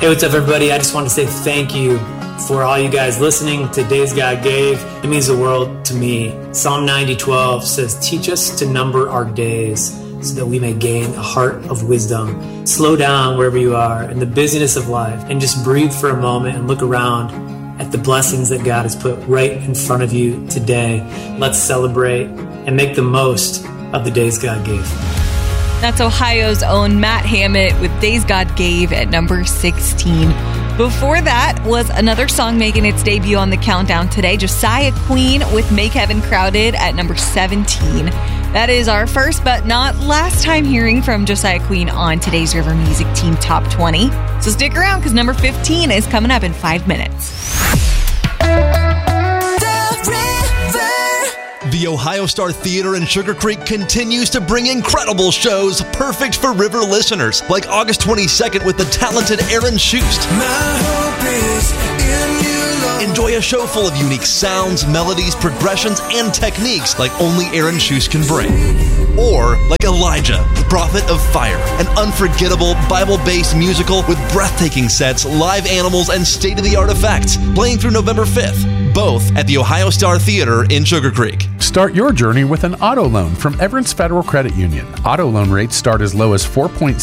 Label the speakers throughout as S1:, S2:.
S1: Hey, what's up, everybody? I just want to say thank you for all you guys listening to Days God Gave. It means the world to me. Psalm 90:12 says, "Teach us to number our days so that we may gain a heart of wisdom." Slow down wherever you are in the busyness of life and just breathe for a moment and look around at the blessings that God has put right in front of you today. Let's celebrate and make the most of the days God gave.
S2: That's Ohio's own Matt Hammett with Days God Gave at number 16. Before that was another song making its debut on the countdown today, Josiah Queen with Make Heaven Crowded at number 17. That is our first but not last time hearing from Josiah Queen on today's River Music Team Top 20. So stick around because number 15 is coming up in 5 minutes.
S3: The Ohio Star Theater in Sugar Creek continues to bring incredible shows perfect for River listeners, like August 22nd with the talented Aaron Shust.
S4: My hope is in you, Lord.
S3: Enjoy a show full of unique sounds, melodies, progressions, and techniques like only Aaron Shust can bring. Or like Elijah, the Prophet of Fire, an unforgettable Bible-based musical with breathtaking sets, live animals, and state-of-the-art effects, playing through November 5th, both at the Ohio Star Theater in Sugar Creek.
S5: Start your journey with an auto loan from Everence Federal Credit Union. Auto loan rates start as low as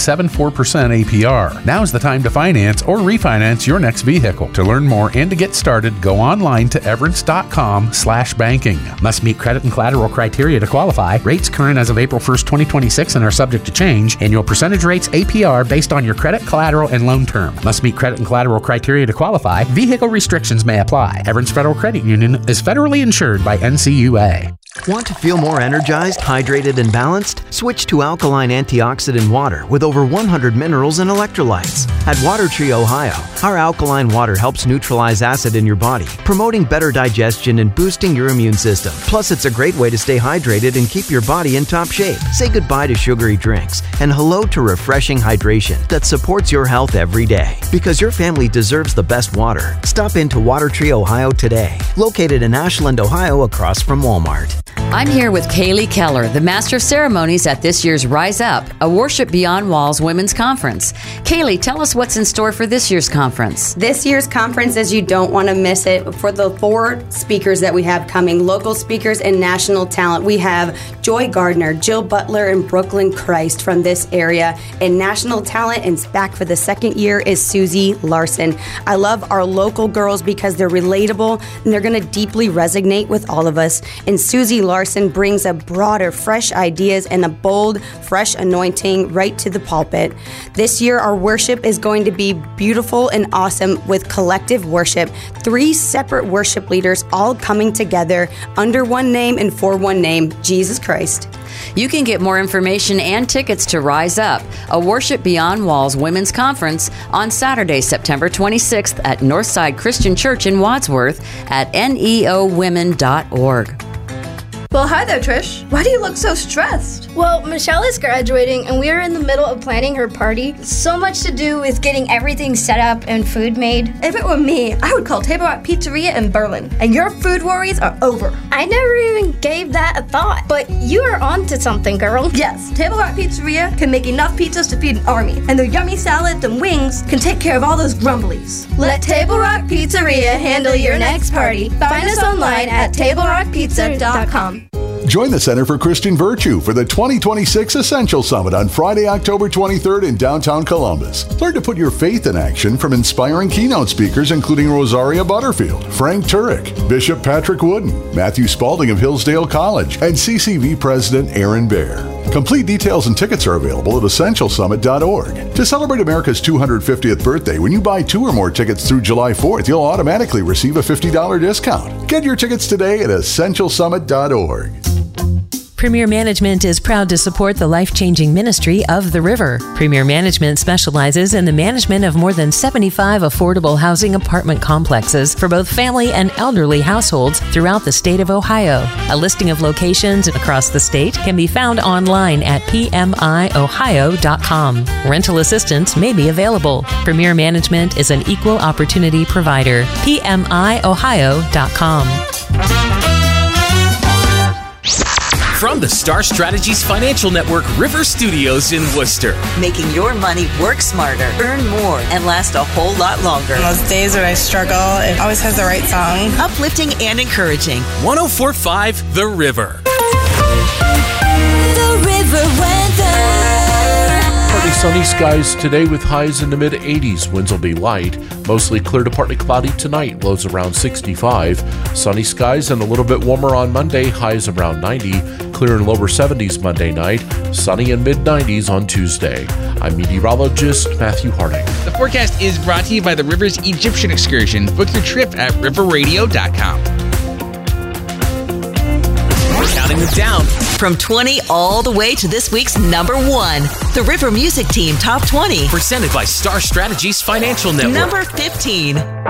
S5: 4.74% APR. Now's the time to finance or refinance your next vehicle. To learn more and to get started, go online to everence.com/banking.
S6: Must meet credit and collateral criteria to qualify. Rates current as of April 1st, 2026 and are subject to change. Annual percentage rates APR based on your credit, collateral, and loan term. Must meet credit and collateral criteria to qualify. Vehicle restrictions may apply. Everence Federal Credit Union is federally insured by NCUA.
S7: Want to feel more energized, hydrated, and balanced? Switch to alkaline antioxidant water with over 100 minerals and electrolytes. At Water Tree, Ohio, our alkaline water helps neutralize acid in your body, promoting better digestion and boosting your immune system. Plus, it's a great way to stay hydrated and keep your body in top shape. Say goodbye to sugary drinks and hello to refreshing hydration that supports your health every day. Because your family deserves the best water. Stop into Water Tree, Ohio today. Located in Ashland, Ohio, across from Walmart.
S8: I'm here with Kaylee Keller, the Master of Ceremonies at this year's Rise Up, a Worship Beyond Walls Women's Conference. Kaylee, tell us what's in store for this year's conference.
S9: This year's conference, as you don't want to miss it, for the 4 speakers that we have coming, local speakers and national talent, we have Joy Gardner, Jill Butler, and Brooklyn Christ from this area. And national talent, and back for the second year, is Susie Larson. I love our local girls because they're relatable and they're going to deeply resonate with all of us. And Susie Larson brings a broader, fresh ideas and a bold, fresh anointing right to the pulpit. This year, our worship is going to be beautiful and awesome with collective worship. 3 separate worship leaders all coming together under one name and for one name, Jesus Christ.
S8: You can get more information and tickets to Rise Up, a Worship Beyond Walls Women's Conference on Saturday, September 26th at Northside Christian Church in Wadsworth at neowomen.org.
S10: Well, hi there, Trish. Why do you look so stressed? Well, Michelle is graduating, and we are in the middle of planning her party. So much to do with getting everything set up and food made. If it were me, I would call Table Rock Pizzeria in Berlin, and your food worries are over. I never even gave that a thought, but you are onto something, girl. Yes, Table Rock Pizzeria can make enough pizzas to feed an army, and their yummy salads and wings can take care of all those grumblies. Let Table Rock Pizzeria handle your next party. Find us online at tablerockpizza.com.
S11: Join the Center for Christian Virtue for the 2026 Essential Summit on Friday, October 23rd in downtown Columbus. Learn to put your faith in action from inspiring keynote speakers including Rosaria Butterfield, Frank Turek, Bishop Patrick Wooden, Matthew Spalding of Hillsdale College, and CCV President Aaron Baer. Complete details and tickets are available at essentialsummit.org. To celebrate America's 250th birthday, when you buy 2 or more tickets through July 4th, you'll automatically receive a $50 discount. Get your tickets today at essentialsummit.org.
S12: Premier Management is proud to support the life-changing ministry of The River. Premier Management specializes in the management of more than 75 affordable housing apartment complexes for both family and elderly households throughout the state of Ohio. A listing of locations across the state can be found online at pmiohio.com. Rental assistance may be available. Premier Management is an equal opportunity provider. pmiohio.com.
S13: From the Star Strategies Financial Network River Studios in Worcester.
S14: Making your money work smarter, earn more, and last a whole lot longer.
S15: On those days when I struggle, it always has the right song.
S14: Uplifting and encouraging.
S13: 104.5 The River.
S16: The River weather.
S17: Partly sunny skies today with highs in the mid-80s. Winds will be light. Mostly clear to partly cloudy tonight. Lows around 65. Sunny skies and a little bit warmer on Monday. Highs around 90. Clear and lower 70s Monday night. Sunny and mid-90s on Tuesday. I'm meteorologist Matthew Harding.
S18: The forecast is brought to you by the River's Egyptian Excursion. Book your trip at riverradio.com.
S13: Counting them down.
S14: From 20 all the way to this week's number 1. The River Music Team Top 20.
S13: Presented by Star Strategies Financial Network.
S14: Number 15.